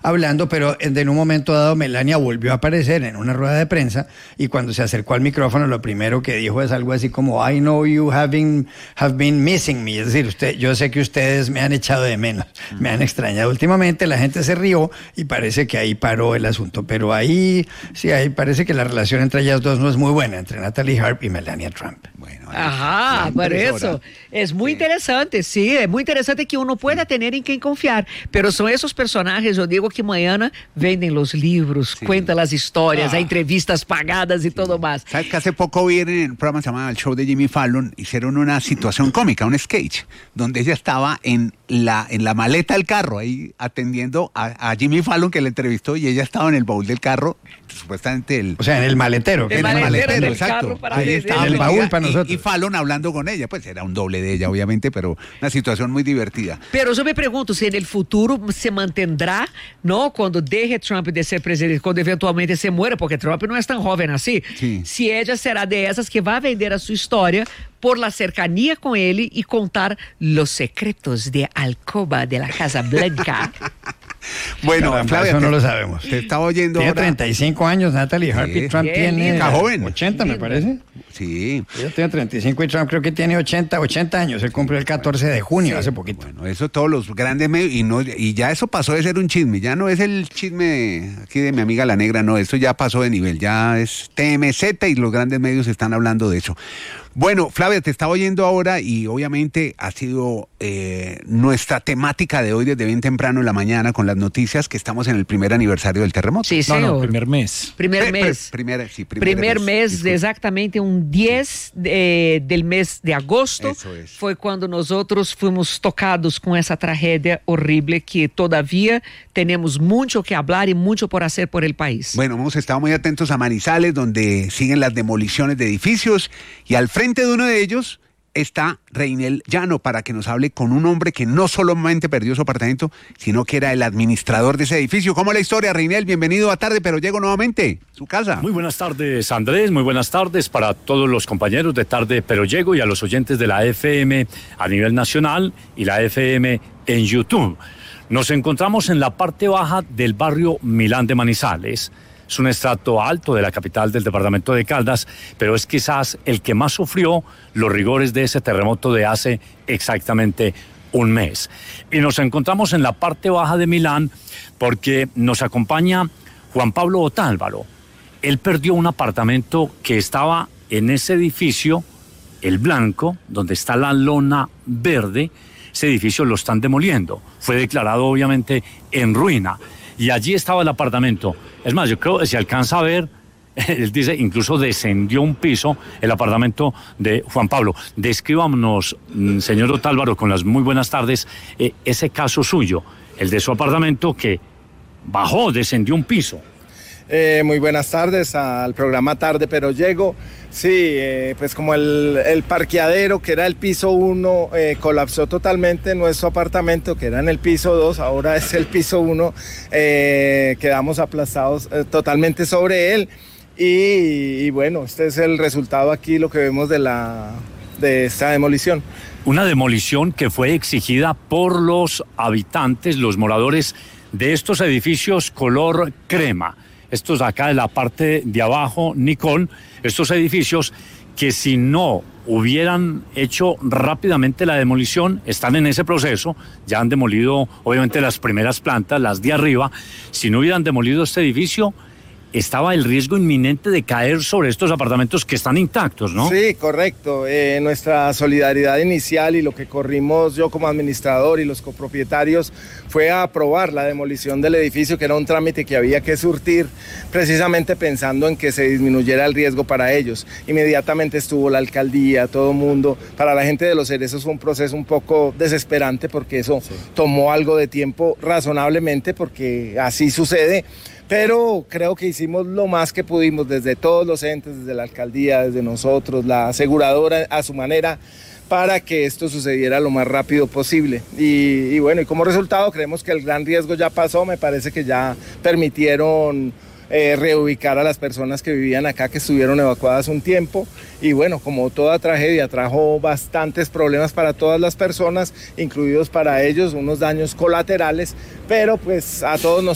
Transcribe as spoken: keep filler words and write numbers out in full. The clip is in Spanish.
hablando, pero en un momento dado Melania volvió a aparecer en una rueda de prensa y cuando se acercó al micrófono lo primero que dijo es algo así como I know you have been, have been missing me, es decir, usted, yo sé que ustedes me han echado de menos, me han extrañado últimamente, la gente se rió y parece que ahí paró el asunto, pero ahí sí, ahí parece que la relación entre ellas dos no es muy buena, entre Natalie Harp y Melania Trump. Bueno, Ajá, por eso. Es muy sí. interesante, sí, es muy interesante que uno pueda tener en quien confiar, pero son esos personajes, yo digo que mañana venden los libros, sí. cuentan las historias, ah. hay entrevistas pagadas y sí. todo más. ¿Sabes que hace poco vi en un programa llamado El Show de Jimmy Fallon, hicieron una situación cómica, un sketch, donde ella estaba en la, en la maleta del carro, ahí atendiendo a, a Jimmy Fallon que le entrevistó y ella estaba en el baúl del carro, supuestamente el... O sea, en el maletero. El en maletero, el maletero, exacto. Ahí estaba en el baúl para nosotros. Y, y Fallon hablando con ella, pues era un doble de ella, obviamente, pero una situación muy divertida. Pero yo me pregunto si en el futuro se mantendrá, ¿no? Cuando deje Trump de ser presidente, cuando eventualmente se muera, porque Trump no es tan joven así. Sí. Si ella será de esas que va a vender a su historia por la cercanía con él y contar los secretos de alcoba de la Casa Blanca. Bueno, Caramba, Flavia, eso te, no lo sabemos. Te estaba oyendo Tiene ahora. treinta y cinco años Natalie Harp y Trump Bien, tiene linda. joven. ochenta, me parece. Sí. Ella tiene treinta y cinco y Trump creo que tiene ochenta, ochenta años. Él cumplió el catorce de junio, sí. hace poquito. Bueno, eso todos los grandes medios, y no y ya eso pasó de ser un chisme, ya no es el chisme de, aquí de mi amiga la negra, no, esto ya pasó de nivel, ya es T M Z y los grandes medios están hablando de eso. Bueno, Flavia, te estaba oyendo ahora y obviamente ha sido eh, nuestra temática de hoy desde bien temprano en la mañana con las noticias que estamos en el primer aniversario del terremoto. Sí, señor. No, no, primer mes. Primer Pre- mes. pre- primer, sí, primer, Primer mes, mes exactamente un diez de, del mes de agosto, Eso es. fue cuando nosotros fuimos tocados con esa tragedia horrible que todavía tenemos mucho que hablar y mucho por hacer por el país. Bueno, hemos estado muy atentos a Manizales, donde siguen las demoliciones de edificios, y al frente de uno de ellos está Reinel Llano para que nos hable con un hombre que no solamente perdió su apartamento, sino que era el administrador de ese edificio. ¿Cómo es la historia, Reinel? Bienvenido a Tarde Pero Llego nuevamente, su casa. Muy buenas tardes, Andrés, muy buenas tardes para todos los compañeros de Tarde Pero Llego y a los oyentes de la F M a nivel nacional y la F M en YouTube. Nos encontramos en la parte baja del barrio Milán de Manizales. Es un estrato alto de la capital del departamento de Caldas, pero es quizás el que más sufrió los rigores de ese terremoto de hace exactamente un mes. Y nos encontramos en la parte baja de Milán porque nos acompaña Juan Pablo Otálvaro. Él perdió un apartamento que estaba en ese edificio, el blanco, donde está la lona verde. Ese edificio lo están demoliendo. Fue declarado obviamente en ruina. Y allí estaba el apartamento. Es más, yo creo que se alcanza a ver, él dice, incluso descendió un piso el apartamento de Juan Pablo. Descríbanos, señor Otálvaro, con las muy buenas tardes, eh, ese caso suyo, el de su apartamento que bajó, descendió un piso. Eh, muy buenas tardes al programa Tarde Pero Llego. Sí, eh, pues como el, el parqueadero que era el piso uno eh, colapsó totalmente, nuestro apartamento que era en el piso dos, ahora es el piso uno, eh, quedamos aplastados eh, totalmente sobre él y, y bueno, este es el resultado aquí, lo que vemos de, la, de esta demolición. Una demolición que fue exigida por los habitantes, los moradores de estos edificios color crema. Estos acá de la parte de abajo, Nicole, estos edificios que si no hubieran hecho rápidamente la demolición, están en ese proceso, ya han demolido obviamente las primeras plantas, las de arriba, si no hubieran demolido este edificio, estaba el riesgo inminente de caer sobre estos apartamentos que están intactos, ¿no? Sí, correcto. Eh, nuestra solidaridad inicial y lo que corrimos yo como administrador y los copropietarios fue a aprobar la demolición del edificio, que era un trámite que había que surtir precisamente pensando en que se disminuyera el riesgo para ellos. Inmediatamente estuvo la alcaldía, todo el mundo. Para la gente de Los Cerezos fue un proceso un poco desesperante porque eso sí. tomó algo de tiempo razonablemente porque así sucede. Pero creo que hicimos lo más que pudimos desde todos los entes, desde la alcaldía, desde nosotros, la aseguradora a su manera, para que esto sucediera lo más rápido posible. Y, y bueno, y como resultado creemos que el gran riesgo ya pasó, me parece que ya permitieron eh, reubicar a las personas que vivían acá, que estuvieron evacuadas un tiempo. Y bueno, como toda tragedia, trajo bastantes problemas para todas las personas, incluidos para ellos unos daños colaterales, pero pues a todos nos